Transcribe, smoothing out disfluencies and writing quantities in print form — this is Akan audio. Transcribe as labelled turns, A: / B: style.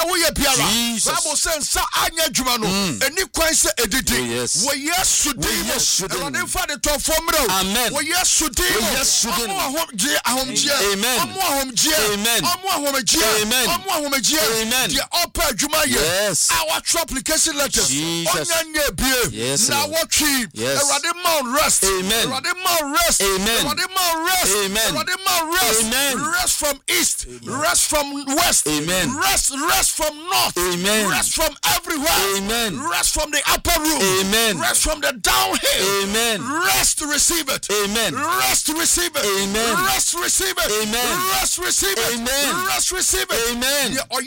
A: wo ye biara Bible says sa anya dwuma no eni kwan se edidi wo Yesu din Awurade fa de to fomro wo Yesu din omo ahomje omo ahomje omo ahomje the upper dwuma ye our application letters onya nye bie na wo twi Awurade ma rest Awurade ma rest Awurade ma rest Awurade ma rest rest from east rest from west rest from north rest from everywhere rest from the upper room rest from the downhill rest to receive it rest to receive it rest receive it rest receive it rest receive it